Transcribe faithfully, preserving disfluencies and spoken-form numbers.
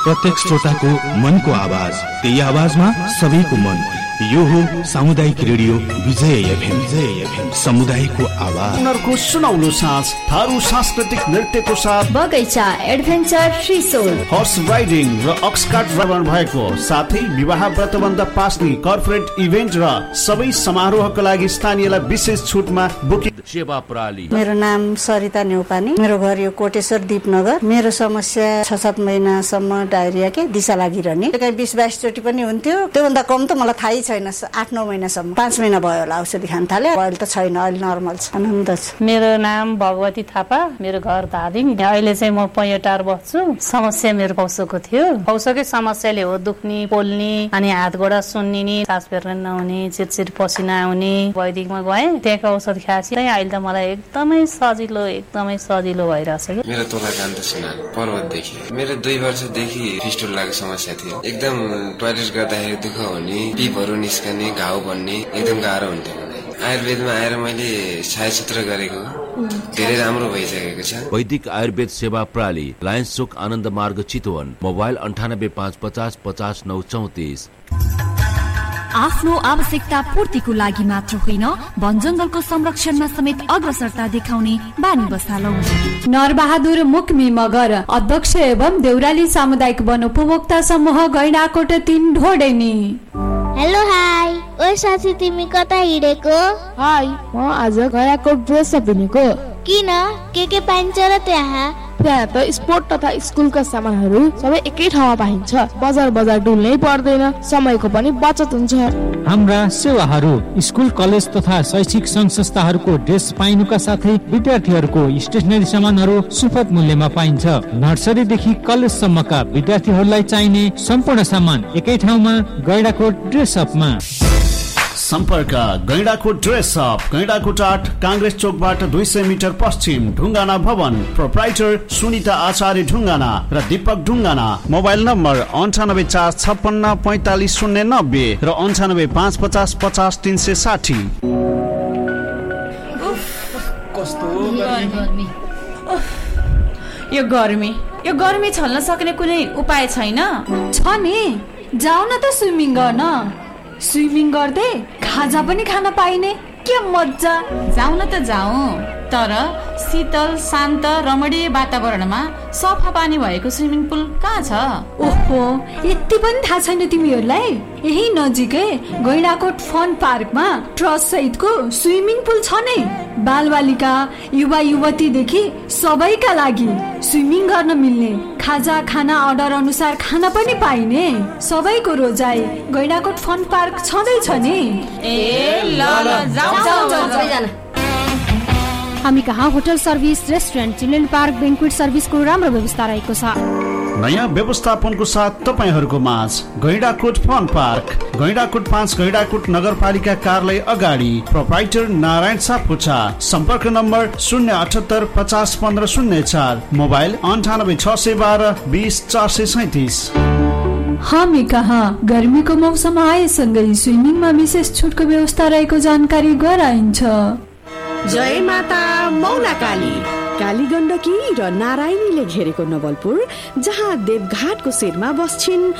प्रत्येक श्रोताको मनको आवाज, त्यही आवाजमा सबैको मन। यो हो सामुदायिक रेडियो विजय एफएम। विजय एफएम, समुदायको आवाज। उनीहरूको सुनौलो साँझ थारू सांस्कृतिक नृत्यको साथ बगैँचा एडभेन्चर श्रीसोल हर्स राइडिङ र अक्सकार्ट भ्रमण भएको साथै विवाह व्रतबन्ध पास्ने कर्पोरेट इभेन्ट र सबै समारोहका लागि स्थानीयलाई विशेष छुटमा बुकिङ सेवा प्रणाली। मेरो नाम सरिता न्यौपानी, मेरो घर यो कोटेश्वर दीपनगर। मेरो समस्या छ सात महिनासम्म डायरिया के दिशा लागिरहने, कहीँ बिस बाइस चोटि पनि हुन्थ्यो। त्योभन्दा कम त मलाई थाहै छैन। आठ नौ महिनासम्म, पाँच महिना भयो होला औषधि खान थाले। अहिले त छैन, अहिले नर्मल छ, आनन्द छ। मेरो नाम भगवती थापा, मेरो घर धादिङ। अहिले चाहिँ म पैँटार बस्छु। समस्या मेरो पौसोको थियो। पौसोकै समस्याले हो दुख्ने, पोल्ने, अनि हात गोडा सुन्निने, सास फेर्न नहुने, चिरचिर पसिना आउने। वैदिकमा गएँ, त्यहाँको औषध खाएपछि अहिले त मलाई एकदमै सजिलो एकदमै सजिलो भइरहेछ। मेरो तोला कान्त सिन्हा, पर्वतदेखि। मेरो दुई वर्षदेखि फिस्टुलाको समस्या थियो। एकदम टोयलेट गर्दाखेरि दुःख हुने, पिपहरू निस्कने, घाउ बन्ने, एकदम गाह्रो हुन्थ्यो। आयुर्वेदमा आएर मैले छायाचित्र गरेको धेरै राम्रो भइसकेको छ। वैदिक आयुर्वेद सेवा प्रणाली, लायन्स चोक, आनन्द मार्ग, चितवन। मोबाइल अन्ठानब्बे पाँच पचास पचास नौ चौतिस। आफ्नो आवश्यकता पूर्तिको लागि मात्र होइन, वन जंगलको संरक्षणमा समेत अग्रसरता देखाउने बानी बसालौ। नरबहादुर मुक्मी मगर, अध्यक्ष एवं देउराली सामुदायिक वन उपभोक्ता समूह गैंडाकोट तीन ढोडेनी। हेलो हाई, ओइ साथी तिमी कता हिँडेको? हाई, म आज गैंडाकोट ड्रेस अप हिँडेको। किन? के के पाइन्छ र त्यहाँ? त्यहाँ त स्पोर्ट तथा स्कुलका सामानहरू सबै एकै ठाउँमा पाइन्छ। बजार बजार डुल्नै पर्दैन, समयको पनि बचत हुन्छ। हाम्रा सेवाहरू स्कुल, कलेज तथा शैक्षिक संघ संस्थाहरूको ड्रेस पाइनुका साथै विद्यार्थीहरूको स्टेशनरी सामानहरू सुपथ मूल्यमा पाइन्छ। नर्सरीदेखि कलेजसम्मका विद्यार्थीहरूलाई चाहिने सम्पूर्ण सामान एकै ठाउँमा गैंडाकोट ड्रेस अपमा। सम्पर्क गैंडाकोट ड्रेस अप, गैंडाकोट आठ, काङ्ग्रेस चोकबाट दुई सय मिटर पश्चिम, ढुङ्गाना भवन। प्रोप्राइटर सुनिता आचार्य ढुङ्गाना र दीपक ढुङ्गाना। मोबाइल नम्बर अन्ठानब्बे चार छप्पन्न पैँतालिस शून्य नब्बे र अन्ठानब्बे पाँच पचास पचास तिन सय साठी। कस्तो गर्मी, यो गर्मी यो गर्मी छल्न सक्ने कुनै उपाय छैन? छ नि, जाऊ न त स्विमिङ गर्न। स्विमिङ गर्दै खाजा पनि खान पाइने, के मजा। जाऊ न त जाऊ, तर शीतल शान्त रमणीय वातावरणमा सफा पानी भएको स्विमिङ पुल कहाँ छ? ओहो, यति पनि थाहा छैन तिमीहरूलाई? यही नजिकै गैंडाकोट फन पार्कमा ट्रस्ट सहितको स्विमिङ पुल छ नै। बालबालिका, युवा युवतीदेखि सबैका लागि स्विमिङ गर्न मिल्ने, खाजा खाना अर्डर अनुसार खाना पनि पाइने, सबैको रोजाइ गैंडाकोट फन पार्क छँदैछ नि। ए ल ल जाऊ जाऊ जाऊ। हामी कहाँ hotel service, restaurant, children park, बेन्क्वेट सर्भिसको राम्रो व्यवस्था रहेको छ। नयाँ व्यवस्थापनको साथ तपाईहरूको माझ गैंडाकोट फन पार्क, गैंडाकोट पाँच, गैंडाकोट नगरपालिका कार्यालय अगाडि। प्रोप्राइटर नारायण सापकोटा। सम्पर्क नम्बर शून्य अठहत्तर पचास पन्ध्र शून्य चार। मोबाइल अन्ठानब्बे छ सय बाह्र बिस चार सय सैतिस। हामी कहाँ गर्मीको मौसम आएसँगै स्विमिङमा विशेष छुटको व्यवस्था रहेको जानकारी गराइन्छ। जय माता मौला काली, काली गण्डकी र नारायणीले घेरेको नवलपुर, जहाँ देवघाटको शिरमा बस्छिन्